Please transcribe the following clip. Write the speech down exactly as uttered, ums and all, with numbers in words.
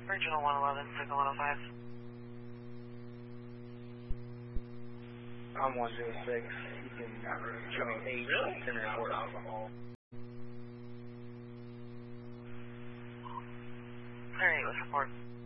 Regional one eleven, signal one oh five. I'm one zero six. You can show me eight ten report alcohol. Alright, let's report.